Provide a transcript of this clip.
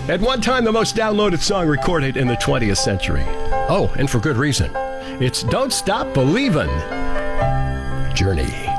At one time, the most downloaded song recorded in the 20th century. Oh, and for good reason. It's Don't Stop Believin'. Journey.